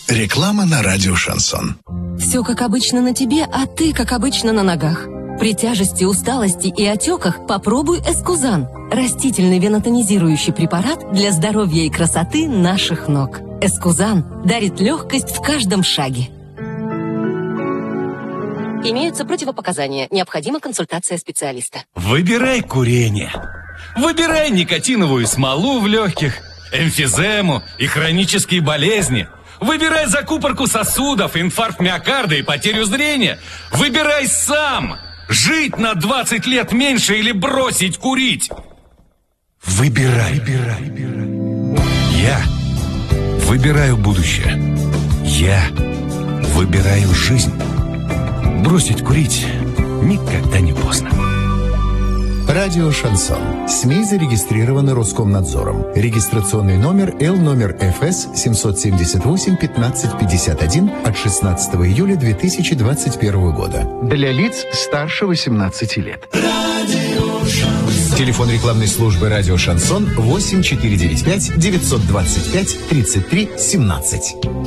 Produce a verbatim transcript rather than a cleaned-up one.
Реклама на радио «Шансон». Все как обычно на тебе, а ты как обычно на ногах. При тяжести, усталости и отеках попробуй Эскузан. Растительный венотонизирующий препарат для здоровья и красоты наших ног. Эскузан дарит легкость в каждом шаге. Имеются противопоказания. Необходима консультация специалиста. Выбирай курение. Выбирай никотиновую смолу в легких, эмфизему и хронические болезни. Выбирай закупорку сосудов, инфаркт миокарда и потерю зрения. Выбирай сам. Жить на двадцать лет меньше или бросить курить. Выбирай. Выбирай. Я выбираю будущее. Я выбираю жизнь. Бросить курить никогда не поздно. Радио «Шансон». СМИ зарегистрированы Роскомнадзором. Регистрационный номер Л номер эф эс семьсот семьдесят восемь пятнадцать пятьдесят один от шестнадцатого июля две тысячи двадцать первого года. Для лиц старше восемнадцати лет. Телефон рекламной службы «Радио Шансон» восемь четыре девять пять девятьсот двадцать пять тридцать три семнадцать.